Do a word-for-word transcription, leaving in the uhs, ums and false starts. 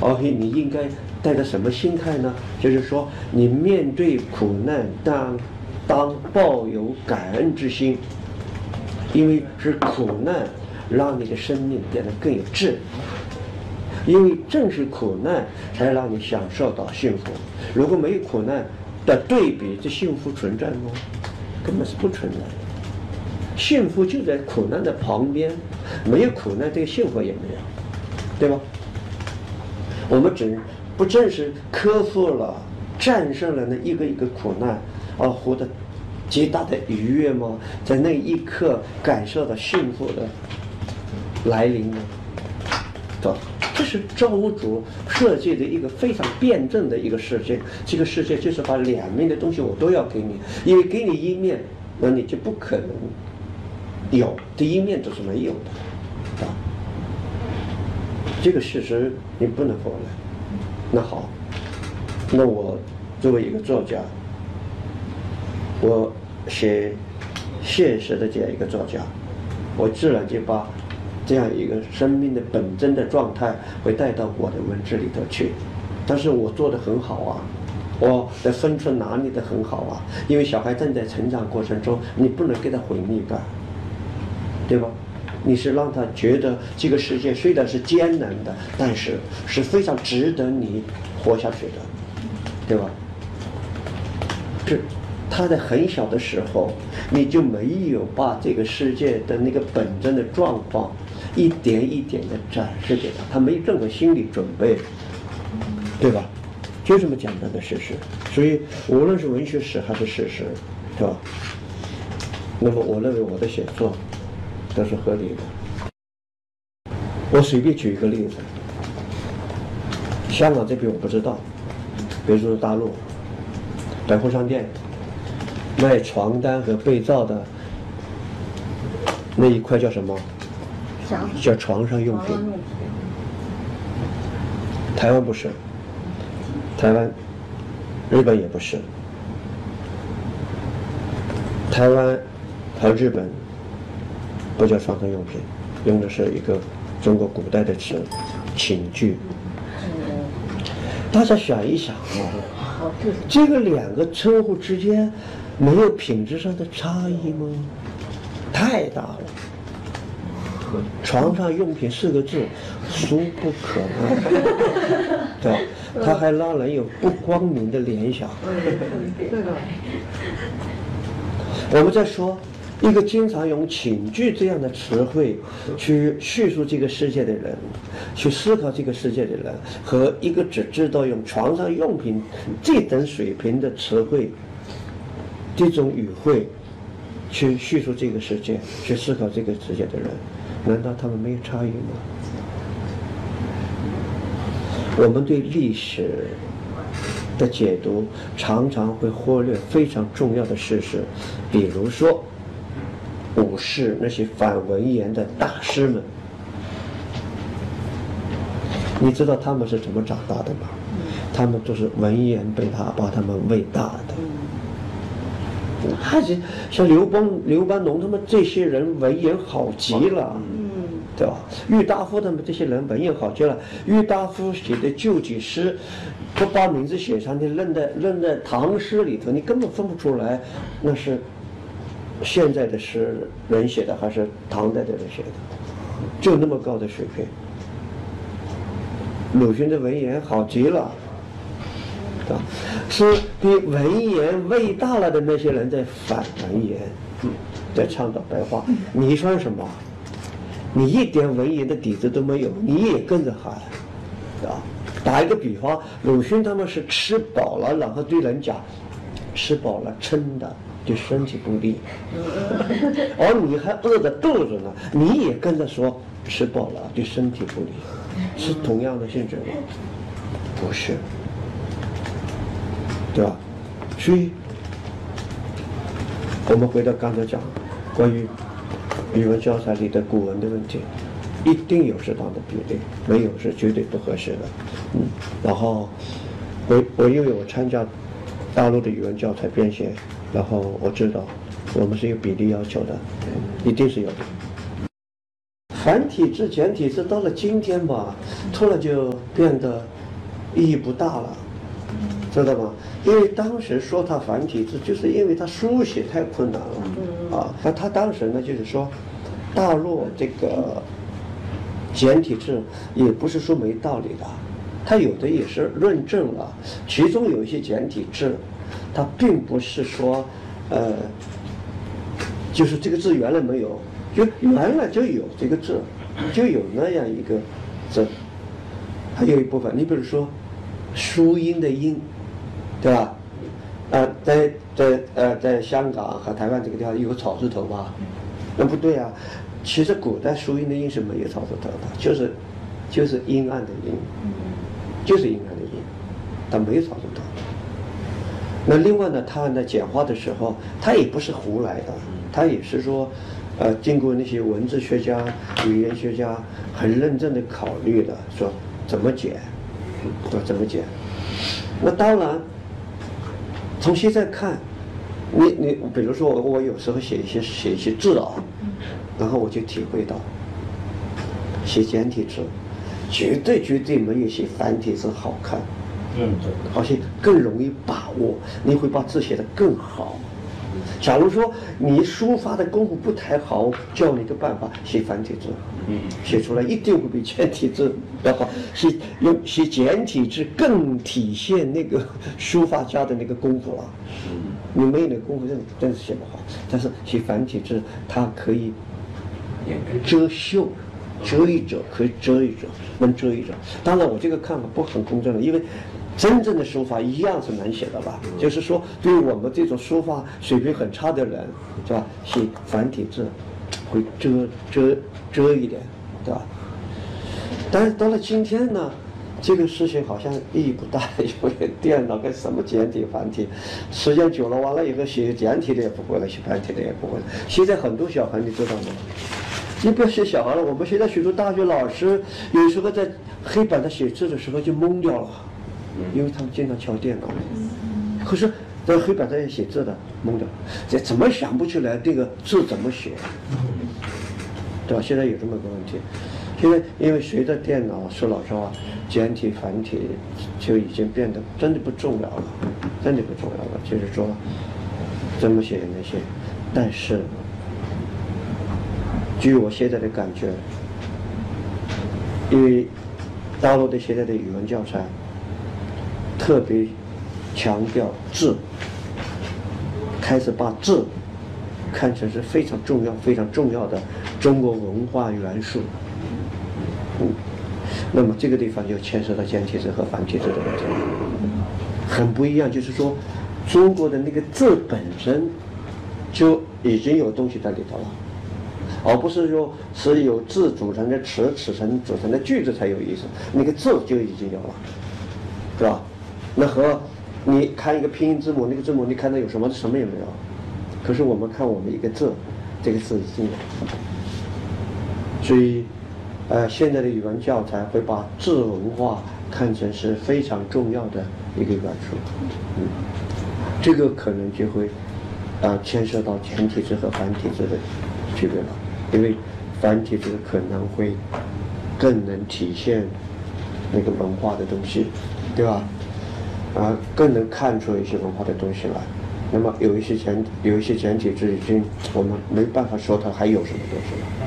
而且你应该带着什么心态呢？就是说，你面对苦难，当当抱有感恩之心，因为是苦难让你的生命变得更有质。因为正是苦难才让你享受到幸福。如果没有苦难的对比，这幸福存在吗？根本是不存在的。幸福就在苦难的旁边，没有苦难，这个幸福也没有，对吧？我们只不正是克服了、战胜了那一个一个苦难，而获得极大的愉悦吗？在那一刻感受到幸福的来临呢？对吧？这是造物主设计的一个非常辩证的一个世界。这个世界就是把两面的东西我都要给你，因为给你一面，那你就不可能有第一面就是没有的，啊，这个事实你不能否认。那好，那我作为一个作家，我写现实的这样一个作家，我自然就把这样一个生命的本真的状态会带到我的文字里头去。但是我做得很好啊，我的分寸拿捏得很好啊，因为小孩正在成长过程中，你不能给他毁灭感，对吧？你是让他觉得这个世界虽然是艰难的，但是是非常值得你活下去的，对吧？是他在很小的时候，你就没有把这个世界的那个本真的状况一点一点的展示给他，他没有任何心理准备，对吧？就这么简单的事实。所以无论是文学史还是事实，对吧？那么我认为我的写作都是合理的。我随便举一个例子，香港这边我不知道，比如说大陆百货商店卖床单和被罩的那一块叫什么？叫床上用品。台湾不是，台湾、日本也不是，台湾和日本不叫床上用品，用的是一个中国古代的词寝具。大家想一想啊，这个两个称呼之间没有品质上的差异吗？太大了。床上用品四个字俗不可耐，对吧？它还让人有不光明的联想。我们在说一个经常用寝具这样的词汇去叙述这个世界的人，去思考这个世界的人，和一个只知道用床上用品这等水平的词汇，这种语汇去叙述这个世界，去思考这个世界的人，难道他们没有差异吗？我们对历史的解读常常会忽略非常重要的事实，比如说武士那些反文言的大师们，你知道他们是怎么长大的吗？他们都是文言被他把他们喂大的。还是像刘邦、刘邦农他们这些人文言好极了，对吧？郁达夫他们这些人文言好极了。郁达夫写的旧几诗，不把名字写上，你扔在扔在唐诗里头，你根本分不出来那是现在的诗人写的还是唐代的人写的，就那么高的水平。鲁迅的文言好极了，对吧？是比文言喂大了的那些人在反文言，在倡导白话。你算什么？你一点文言的底子都没有，你也跟着喊，对吧？打一个比方，鲁迅他们是吃饱了，然后对人讲，吃饱了撑的对身体不利，而你还饿着肚子呢，你也跟着说吃饱了对身体不利，是同样的性质吗？不是，对吧？所以我们回到刚才讲关于语文教材里的古文的问题，一定有适当的比例，没有是绝对不合适的。嗯，然后我我因为我参加大陆的语文教材编写，然后我知道我们是有比例要求的，一定是有的。 繁体字、简体字到了今天吧，突然就变得意义不大了，知道吗？因为当时说它繁体字，就是因为它书写太困难了啊。那他当时呢，就是说，大陆这个简体字也不是说没道理的，它有的也是论证了，其中有一些简体字，它并不是说，呃，就是这个字原来没有。就原来就有这个字，就有那样一个字，还有一部分，你比如说书音的音，对吧？呃，在在呃在香港和台湾这个地方有个草字头吧？那不对啊，其实古代书音的音是没有草字头的，就是就是阴暗的阴，就是阴暗的阴，它没有草字头。那另外呢，它呢简化的时候，它也不是胡来的，它也是说。呃，经过那些文字学家、语言学家很认真的考虑的，说怎么简，说怎么简。那当然，从现在看，你你比如说我我有时候写一些写一些字啊，然后我就体会到，写简体字，绝对绝对没有写繁体字好看，嗯，对，而且更容易把握，你会把字写得更好。假如说你书法的功夫不太好，教你个办法，写繁体字，嗯，写出来一定会比简体字要好。写用写简体字更体现那个书法家的那个功夫了。嗯，你没有那个功夫，真真是写不好。但是写繁体字，它可以遮羞，遮一遮，可以遮一遮，能遮一遮。当然，我这个看法不很公正的，因为。真正的书法一样是难写的吧？就是说，对于我们这种书法水平很差的人，是吧？写繁体字会遮遮遮一点，对吧？但是到了今天呢，这个事情好像意义不大，因为电脑跟什么简体繁体，时间久了完了以后，写简体的也不会了，写繁体的也不会了。现在很多小孩，你知道吗？你不要写小孩了，我们现在许多大学老师有时候在黑板上写字的时候就懵掉了。因为他们经常敲电脑，可是在黑板上要写字的懵的，这怎么想不出来这个字怎么写，对吧？现在有这么个问题。现在因为随着电脑，说老实话，简体繁体就已经变得真的不重要了，真的不重要了。就是说怎么写也能写，但是据我现在的感觉，因为大陆的现在的语文教材。特别强调字，开始把字看成是非常重要、非常重要的中国文化元素。嗯，那么这个地方就牵涉到简体字和繁体字的问题，很不一样。就是说，中国的那个字本身就已经有东西在里头了，而不是说是有字组成的词、词成组成的句子才有意思，那个字就已经有了，对吧？那和你看一个拼音字母，那个字母你看到有什么？什么也没有。可是我们看我们一个字，这个字已经有。所以，呃，现在的语文教材会把字文化看成是非常重要的一个元素。嗯，这个可能就会，呃，牵涉到简体字和繁体字的区别了。因为繁体字可能会更能体现那个文化的东西，对吧？啊，更能看出一些文化的东西来。那么有一些简有一些简体字已经我们没办法说它还有什么东西了。